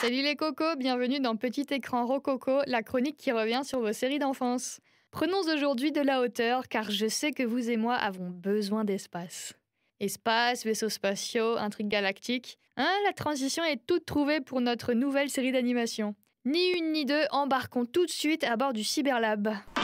Salut les cocos, bienvenue dans Petit Écran Rococo, la chronique qui revient sur vos séries d'enfance. Prenons aujourd'hui de la hauteur car je sais que vous et moi avons besoin d'espace. Espace, vaisseaux spatiaux, intrigues galactiques. La transition est toute trouvée pour notre nouvelle série d'animation. Ni une ni deux, embarquons tout de suite à bord du Cyberlab.